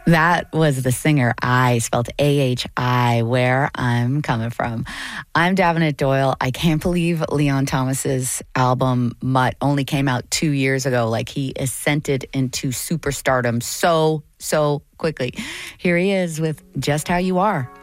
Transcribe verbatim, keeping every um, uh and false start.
That was the singer I, spelled A H I, Where I'm Coming From. I'm Davenant Doyle. I can't believe Leon Thomas's album Mutt only came out two years ago. Like, he ascended into superstardom so, so quickly. Here he is with Just How You Are.